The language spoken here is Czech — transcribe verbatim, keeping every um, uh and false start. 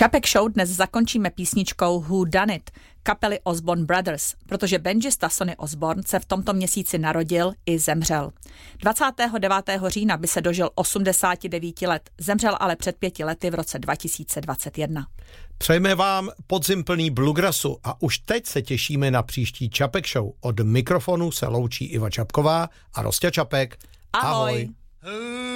Čapek Show dnes zakončíme písničkou Who Done It kapely Osborne Brothers, protože benžista Sonny Osborne se v tomto měsíci narodil i zemřel. dvacátého devátého října by se dožil osmdesáti devíti let, zemřel ale před pěti lety v roce dva tisíce dvacet jedna. Přejeme vám podzim plný bluegrassu a už teď se těšíme na příští Čapek Show. Od mikrofonu se loučí Iva Čapková a Rostě Čapek. Ahoj. Ahoj.